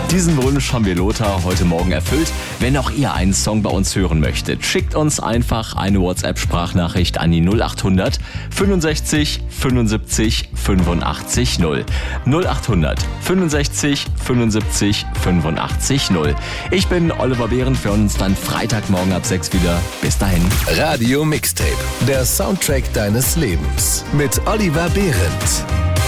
Diesen Wunsch haben wir Lothar heute Morgen erfüllt. Wenn auch ihr einen Song bei uns hören möchtet, schickt uns einfach eine WhatsApp-Sprachnachricht an die 0800 65 75 85 0. 0800 65 75 85 0. Ich bin Oliver Behrendt, wir hören uns dann Freitagmorgen ab 6 wieder. Bis dahin. Radio Mixtape, der Soundtrack deines Lebens mit Oliver Behrendt.